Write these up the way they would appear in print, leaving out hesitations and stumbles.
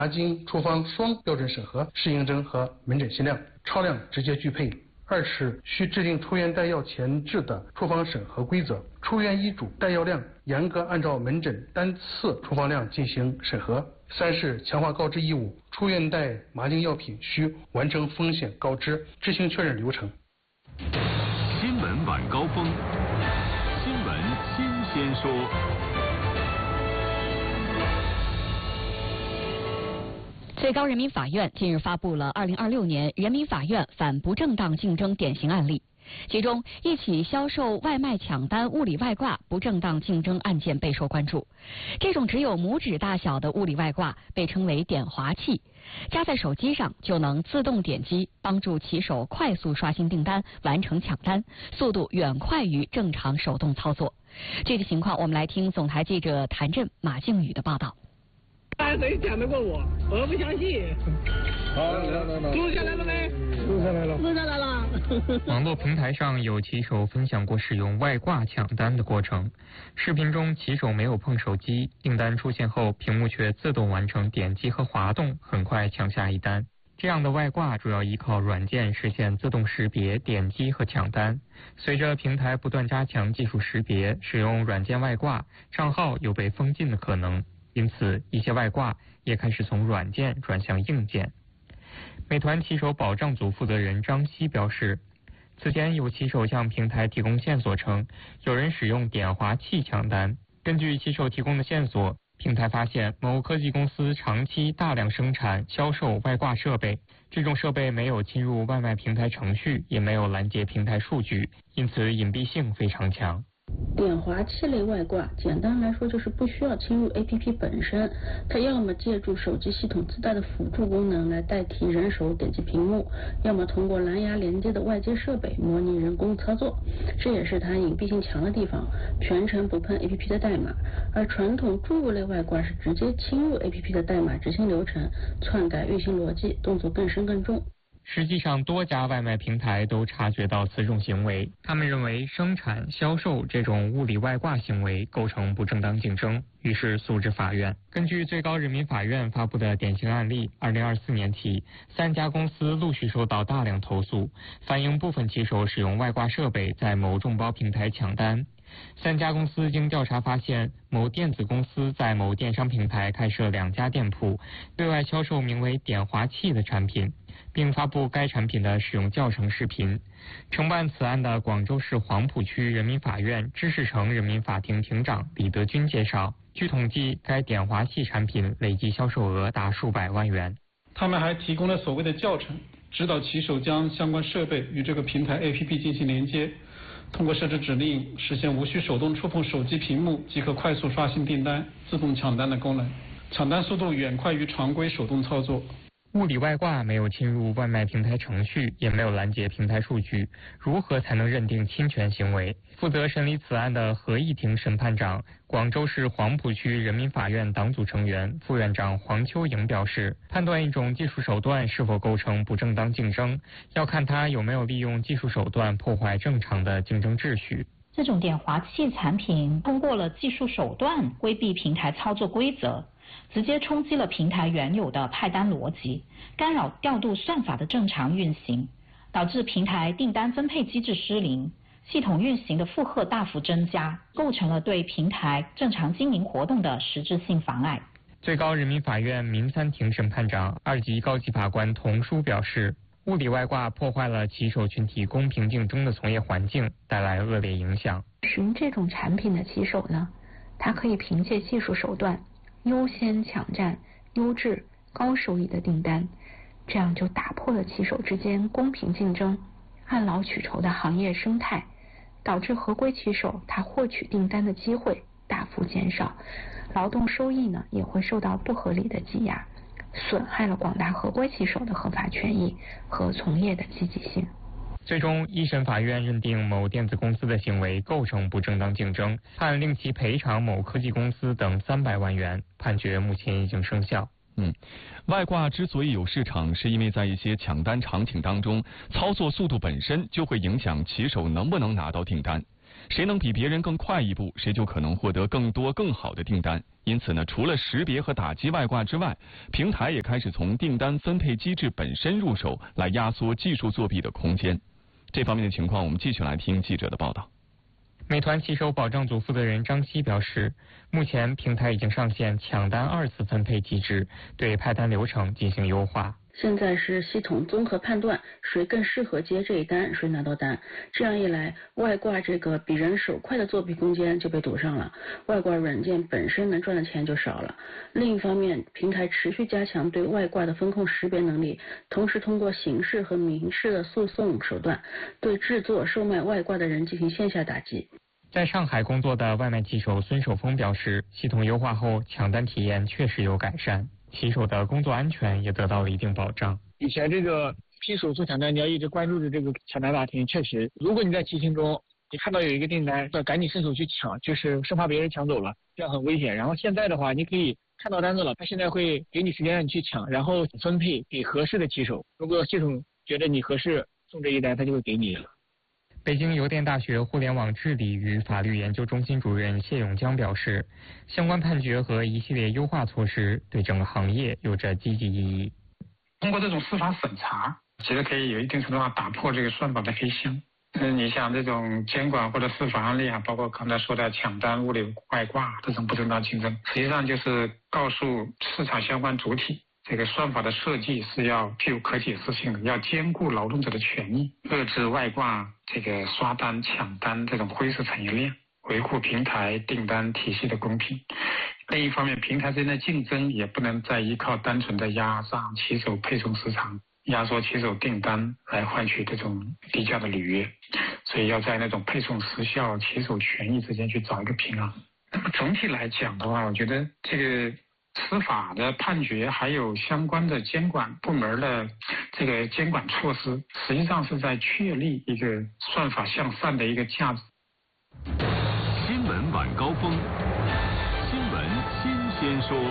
麻巾处方双标准审核，适应症和门诊限量，超量直接拒配。二是需制定出院带药前置的处方审核规则，出院医嘱带药量严格按照门诊单次处方量进行审核。三是强化告知义务，出院带麻巾药品需完成风险告知、知情确认流程。 新闻晚高峰，新闻新鲜说。 最高人民法院近日发布了2026年人民法院反不正当竞争典型案例，其中一起销售外卖抢单物理外挂不正当竞争案件备受关注。这种只有拇指大小的物理外挂被称为点滑器，扎在手机上就能自动点击，帮助骑手快速刷新订单，完成抢单，速度远快于正常手动操作。具体情况我们来听总台记者谭震、马静宇的报道。 谁抢得过我？我不相信。 好，来， 录下来了没？ 录下来了。 录下来了。 网络平台上有骑手分享过使用外挂抢单的过程。视频中，骑手没有碰手机，订单出现后，屏幕却自动完成点击和滑动，很快抢下一单。这样的外挂主要依靠软件实现自动识别、点击和抢单。随着平台不断加强技术识别，使用软件外挂，账号有被封禁的可能。因此，一些外挂也开始从软件转向硬件。美团骑手保障组负责人张希表示，此前有骑手向平台提供线索称，有人使用点滑器抢单。根据骑手提供的线索，平台发现某科技公司长期大量生产、销售外挂设备，这种设备没有侵入外卖平台程序，也没有拦截平台数据，因此隐蔽性非常强。 点滑器类外挂，简单来说就是不需要侵入 APP 本身，它要么借助手机系统自带的辅助功能来代替人手点击屏幕，要么通过蓝牙连接的外接设备模拟人工操作，这也是它隐蔽性强的地方，全程不碰 APP 的代码。而传统注入类外挂是直接侵入 APP 的代码执行流程，篡改运行逻辑，动作更深更重。 实际上，多家外卖平台都察觉到此种行为，他们认为生产、销售这种物理外挂行为构成不正当竞争，于是诉至法院。根据最高人民法院发布的典型案例，2024年起，3家公司陆续收到大量投诉，反映部分骑手使用外挂设备在某众包平台抢单。3家公司经调查发现，某电子公司在某电商平台开设2家店铺，对外销售名为点滑器的产品，并发布该产品的使用教程视频。承办此案的广州市黄埔区人民法院知识城人民法庭庭长李德军介绍，据统计，该点滑器产品累计销售额达数百万元。 他们还提供了所谓的教程，指导骑手将相关设备与这个平台 APP 进行连接，通过设置指令实现无需手动触碰手机屏幕即可快速刷新订单、自动抢单的功能，抢单速度远快于常规手动操作。 物理外挂没有侵入外卖平台程序，也没有拦截平台数据，如何才能认定侵权行为？负责审理此案的合议庭审判长、广州市黄埔区人民法院党组成员、副院长黄秋莹表示，判断一种技术手段是否构成不正当竞争，要看它有没有利用技术手段破坏正常的竞争秩序。 这种点滑器产品通过了技术手段规避平台操作规则，直接冲击了平台原有的派单逻辑，干扰调度算法的正常运行，导致平台订单分配机制失灵，系统运行的负荷大幅增加，构成了对平台正常经营活动的实质性妨碍。 最高人民法院民3庭审判长、2级高级法官童书表示，物理外挂破坏了骑手群体公平竞争的从业环境，带来恶劣影响。 使用这种产品的骑手呢，他可以凭借技术手段优先抢占优质高收益的订单，这样就打破了骑手之间公平竞争、按劳取酬的行业生态，导致合规骑手他获取订单的机会大幅减少，劳动收益呢也会受到不合理的挤压，损害了广大合规骑手的合法权益和从业的积极性。 最终，一审法院认定某电子公司的行为构成不正当竞争，判令其赔偿某科技公司等300万元。判决目前已经生效。 外挂之所以有市场，是因为在一些抢单场景当中，操作速度本身就会影响骑手能不能拿到订单。 谁能比别人更快一步，谁就可能获得更多更好的订单。因此呢，除了识别和打击外挂之外，平台也开始从订单分配机制本身入手，来压缩技术作弊的空间。这方面的情况，我们继续来听记者的报道。 美团骑手保障组负责人张希表示，目前平台已经上线抢单2次分配机制，对派单流程进行优化。 现在是系统综合判断谁更适合接这一单，谁拿到单。这样一来，外挂这个比人手快的作弊空间就被堵上了，外挂软件本身能赚的钱就少了。另一方面，平台持续加强对外挂的风控识别能力，同时通过刑事和民事的诉讼手段，对制作、售卖外挂的人进行线下打击。 在上海工作的外卖骑手孙守峰表示，系统优化后抢单体验确实有改善，骑手的工作安全也得到了一定保障。 以前这个骑手做抢单，你要一直关注着这个抢单大厅，确实，如果你在骑行中你看到有一个订单，要赶紧伸手去抢，就是生怕别人抢走了，这样很危险。然后现在的话，你可以看到单子了，他现在会给你时间让你去抢，然后分配给合适的骑手。如果系统觉得你合适送这一单，他就会给你了。 北京邮电大学互联网治理与法律研究中心主任谢永江表示，相关判决和一系列优化措施对整个行业有着积极意义。 通过这种司法审查，其实可以有一定程度上打破这个算法的黑箱。你像这种监管或者司法案例啊，包括刚才说的抢单、物流外挂这种不正当竞争，实际上就是告诉市场相关主体，这个算法的设计是要具有可解释性的，要兼顾劳动者的权益，遏制外挂、这个刷单、抢单这种灰色产业链，维护平台订单体系的公平。另一方面，平台之间的竞争也不能再依靠单纯的压榨骑手配送时长、压缩骑手订单来换取这种低价的履约，所以要在那种配送时效、骑手权益之间去找一个平衡。那么总体来讲的话，我觉得这个司法的判决还有相关的监管部门的这个监管措施，实际上是在确立一个算法向善的一个价值。 新闻晚高峰，新闻新鲜说。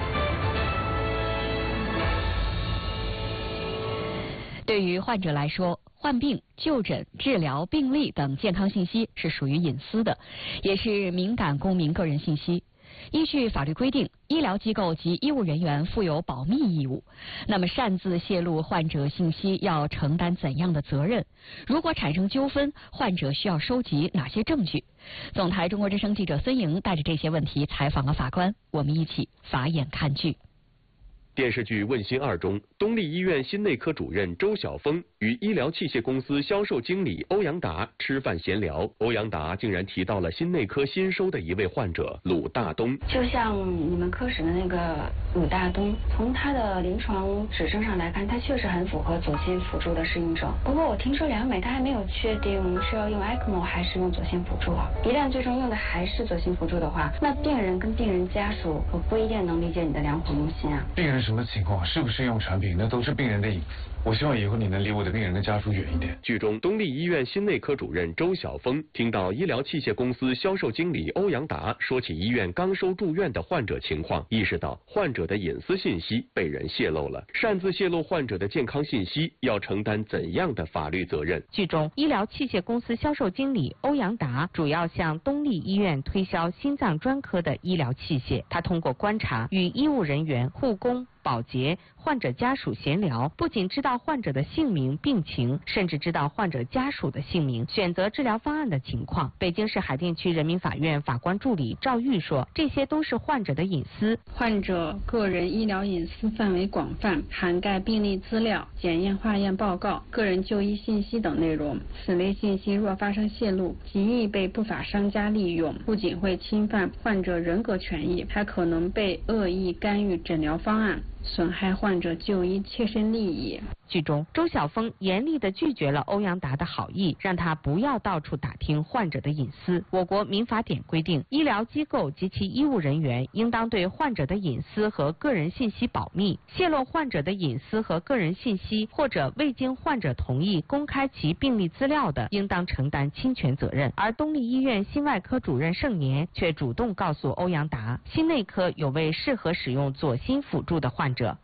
对于患者来说，患病、就诊、治疗、病历等健康信息是属于隐私的，也是敏感公民个人信息。依据法律规定，医疗机构及医务人员负有保密义务。那么，擅自泄露患者信息要承担怎样的责任？如果产生纠纷，患者需要收集哪些证据？总台中国之声记者孙莹带着这些问题采访了法官，我们一起法眼看剧。 电视剧《问心2》中，东丽医院心内科主任周晓峰与医疗器械公司销售经理欧阳达吃饭闲聊，欧阳达竟然提到了心内科新收的一位患者鲁大东。 就像你们科室的那个鲁大东，从他的临床指征上来看，他确实很符合左心辅助的适应症。不过我听说良美他还没有确定是要用 ECMO 还是用左心辅助啊。一旦最终用的还是左心辅助的话，那病人跟病人家属可不一定能理解你的良苦用心啊。 病人什么情况，适不适用产品，那都是病人的隐私。我希望以后你能离我的病人跟家属远一点。 剧中，东丽医院心内科主任周晓峰听到医疗器械公司销售经理欧阳达说起医院刚收住院的患者情况，意识到患者的隐私信息被人泄露了。擅自泄露患者的健康信息，要承担怎样的法律责任？ 剧中，医疗器械公司销售经理欧阳达主要向东丽医院推销心脏专科的医疗器械。他通过观察与医务人员、护工、保洁、患者家属闲聊，不仅知道患者的姓名、病情，甚至知道患者家属的姓名、选择治疗方案的情况。北京市海淀区人民法院法官助理赵玉说，这些都是患者的隐私。 患者个人医疗隐私范围广泛，涵盖病历资料、检验化验报告、个人就医信息等内容。此类信息若发生泄露，极易被不法商家利用，不仅会侵犯患者人格权益，还可能被恶意干预诊疗方案，损害患者就医切身利益。 剧中，周晓峰严厉地拒绝了欧阳达的好意，让他不要到处打听患者的隐私。我国民法典规定，医疗机构及其医务人员应当对患者的隐私和个人信息保密，泄露患者的隐私和个人信息，或者未经患者同意公开其病历资料的，应当承担侵权责任。而东丽医院心外科主任盛年却主动告诉欧阳达，心内科有位适合使用左心辅助的患者。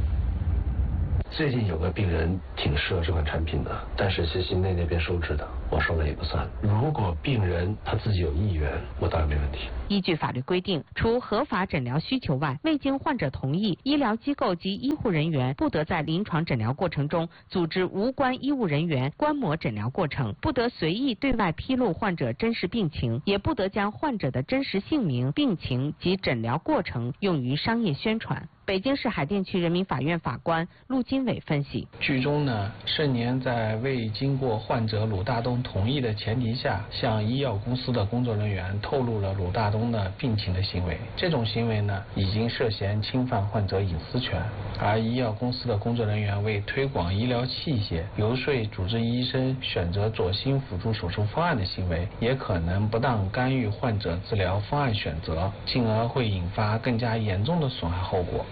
最近有个病人挺适合这款产品的，但是是心内那边收治的， 我说了也不算。如果病人他自己有意愿，我当然没问题。 依据法律规定，除合法诊疗需求外，未经患者同意，医疗机构及医护人员不得在临床诊疗过程中组织无关医务人员观摩诊疗过程，不得随意对外披露患者真实病情，也不得将患者的真实姓名、病情及诊疗过程用于商业宣传。北京市海淀区人民法院法官陆金伟分析， 剧中呢，盛年在未经过患者鲁大东同意的前提下，向医药公司的工作人员透露了鲁大东的病情的行为，这种行为呢，已经涉嫌侵犯患者隐私权。而医药公司的工作人员为推广医疗器械、游说主治医生选择左心辅助手术方案的行为，也可能不当干预患者治疗方案选择，进而会引发更加严重的损害后果。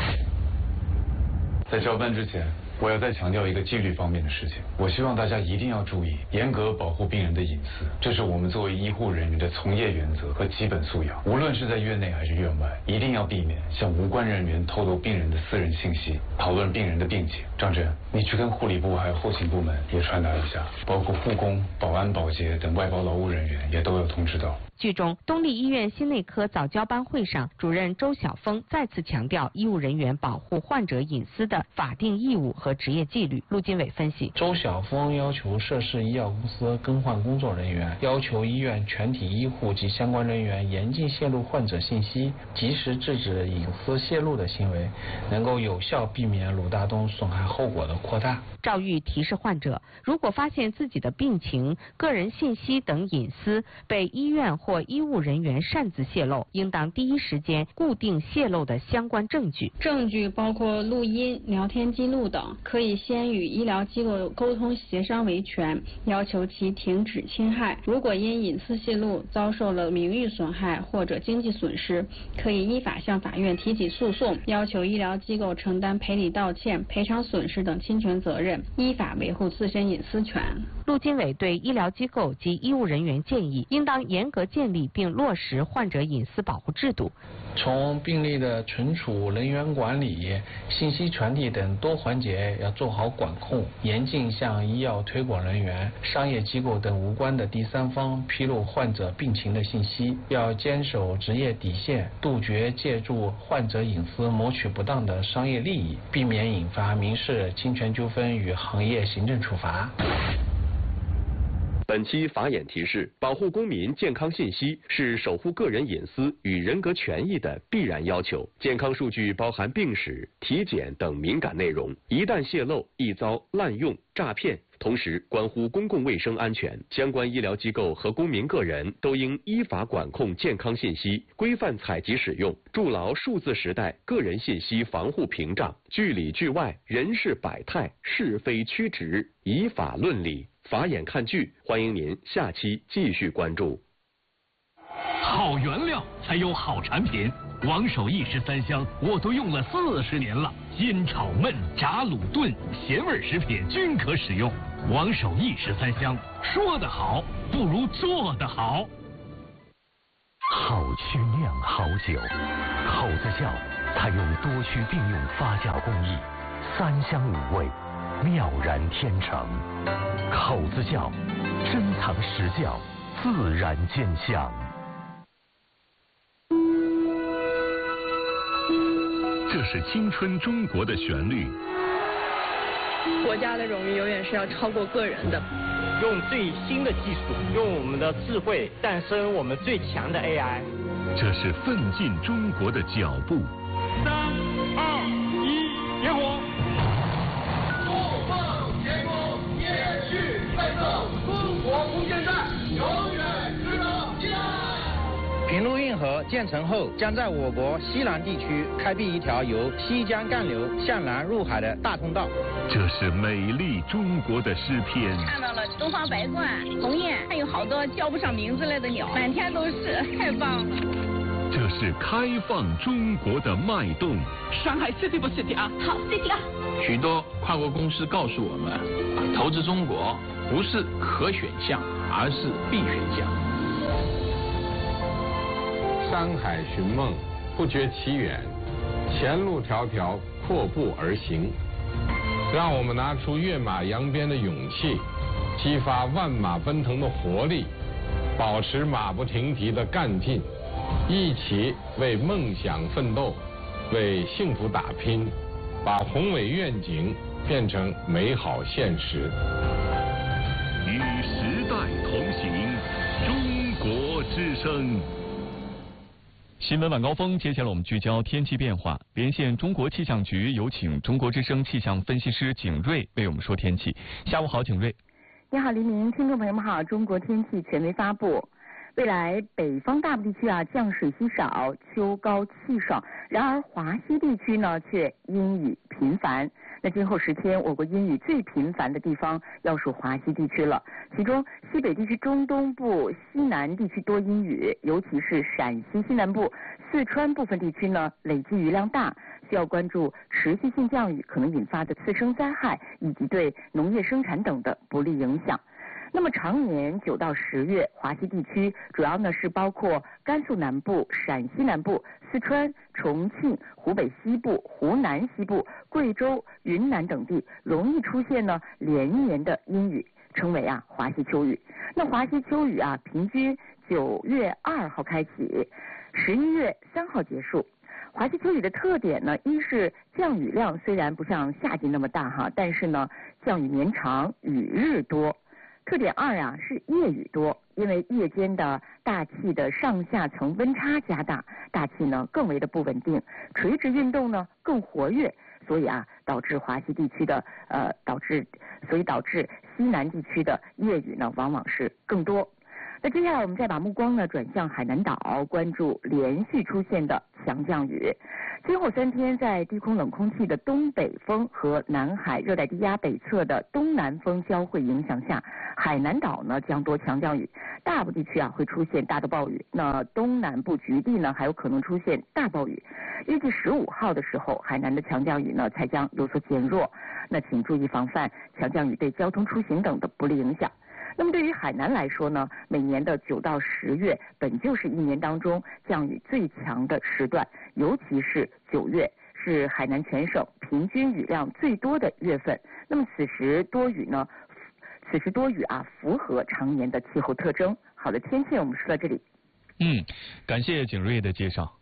在交班之前，我要再强调一个纪律方面的事情。我希望大家一定要注意，严格保护病人的隐私，这是我们作为医护人员的从业原则和基本素养。无论是在院内还是院外，一定要避免向无关人员透露病人的私人信息，讨论病人的病情。张震，你去跟护理部还有后勤部门也传达一下，包括护工、保安、保洁等外包劳务人员也都要通知到。 剧中，东丽医院心内科早交班会上，主任周晓峰再次强调医务人员保护患者隐私的法定义务和职业纪律。陆金伟分析， 周晓峰要求涉事医药公司更换工作人员，要求医院全体医护及相关人员严禁泄露患者信息，及时制止隐私泄露的行为，能够有效避免鲁大东损害后果的扩大。 赵玉提示患者，如果发现自己的病情、个人信息等隐私被医院或医务人员擅自泄露，应当第一时间固定泄露的相关证据。 证据包括录音、聊天记录等，可以先与医疗机构沟通协商维权，要求其停止侵害。如果因隐私泄露遭受了名誉损害或者经济损失，可以依法向法院提起诉讼，要求医疗机构承担赔礼道歉、赔偿损失等侵权责任，依法维护自身隐私权。 陆金伟对医疗机构及医务人员建议，应当严格建立并落实患者隐私保护制度， 从病例的存储、人员管理、信息传递等多环节要做好管控，严禁向医药推广人员、商业机构等无关的第三方披露患者病情的信息，要坚守职业底线，杜绝借助患者隐私谋取不当的商业利益，避免引发民事侵权纠纷与行业行政处罚。 本期法眼提示：保护公民健康信息是守护个人隐私与人格权益的必然要求。健康数据包含病史、体检等敏感内容，一旦泄露，易遭滥用、诈骗，同时关乎公共卫生安全。相关医疗机构和公民个人都应依法管控健康信息，规范采集使用，筑牢数字时代个人信息防护屏障，据里据外，人事百态，是非曲直，以法论理。法眼看剧，欢迎您下期继续关注。 好原料才有好产品，王守义13香我都用了40年了，煎炒焖炸卤炖咸味食品均可使用。王守义13香，说得好不如做得好。 好曲酿好酒，口子窖采用多区并用发酵工艺，3香5味，妙然天成。口子窖，珍藏实窖，自然见香。 这是青春中国的旋律。 国家的荣誉永远是要超过个人的。 用最新的技术，用我们的智慧诞生我们最强的 AI。 这是奋进中国的脚步。 3、2、1，点火！ 怒放天空，延续奋斗，中国无限战，永远值得期待。 平陆运河建成后，将在我国西南地区开辟一条由西江干流向南入海的大通道。 这是美丽中国的诗篇。 看到了东方白鹳、鸿雁，还有好多叫不上名字来的鸟，满天都是，太棒了。 这是开放中国的脉动。 上海 City 不 City 啊？好 City 啊！ 许多跨国公司告诉我们，投资中国不是可选项，而是必选项。 山海寻梦，不觉其远；前路迢迢，阔步而行。让我们拿出跃马扬鞭的勇气， 激发万马奔腾的活力，保持马不停蹄的干劲，一起为梦想奋斗，为幸福打拼，把宏伟愿景变成美好现实。 与时代同行，中国之声。 新闻晚高峰，接下来我们聚焦天气变化，连线中国气象局，有请中国之声气象分析师景瑞为我们说天气。下午好，景瑞。 你好，黎明，听众朋友们好。中国天气权威发布，未来北方大部地区降水稀少，秋高气爽，然而华西地区呢却阴雨频繁。那今后10天，我国阴雨最频繁的地方要属华西地区了。其中，西北地区中东部、西南地区多阴雨，尤其是陕西西南部、四川部分地区呢，累计雨量大，需要关注持续性降雨可能引发的次生灾害，以及对农业生产等的不利影响。那么常年9到10月，华西地区主要呢是包括甘肃南部、陕西南部、四川、重庆、湖北西部、湖南西部、贵州、云南等地，容易出现呢连年的阴雨，称为华西秋雨。那华西秋雨平均9月2号开启，11月3号结束。华西秋雨的特点呢，一是降雨量虽然不像夏季那么大但是呢降雨绵长，雨日多。特点2是夜雨多，因为夜间的大气的上下层温差加大，大气呢更为的不稳定，垂直运动呢更活跃，所以导致华西地区的导致西南地区的夜雨呢往往是更多。那接下来我们再把目光呢转向海南岛，关注连续出现的强降雨。今后3天，在低空冷空气的东北风和南海热带低压北侧的东南风交汇影响下，海南岛呢将多强降雨，大部地区会出现大的暴雨。那东南部局地呢还有可能出现大暴雨。预计15号的时候，海南的强降雨呢才将有所减弱。那请注意防范强降雨对交通出行等的不利影响。那么对于海南来说呢，每年的9到10月本就是一年当中降雨最强的时段，尤其是9月是海南全省平均雨量最多的月份。那么此时多雨符合常年的气候特征。好的，天气我们说到这里。 感谢景瑞的介绍。